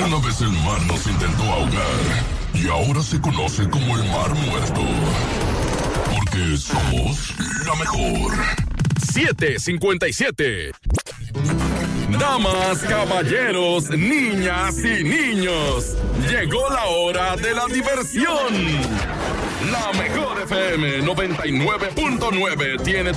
Una vez el mar nos intentó ahogar y ahora se conoce como el Mar Muerto. Porque somos la mejor. 7:57. Damas, caballeros, niñas y niños, llegó la hora de la diversión. La mejor FM 99.9 tiene